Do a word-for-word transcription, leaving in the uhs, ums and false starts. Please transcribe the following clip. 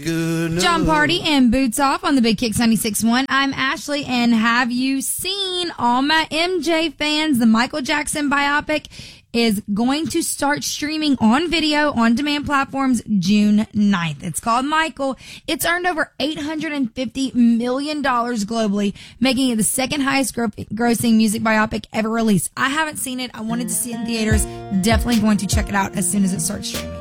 John Party and Boots Off on the Big Kicks ninety-six point one. I'm Ashley, and have you seen, all my M J fans, the Michael Jackson biopic is going to start streaming on video on demand platforms June ninth. It's called Michael. It's earned over eight hundred fifty million dollars globally, making it the second highest gro- grossing music biopic ever released. I haven't seen it. I wanted to see it in theaters. Definitely going to check it out as soon as it starts streaming.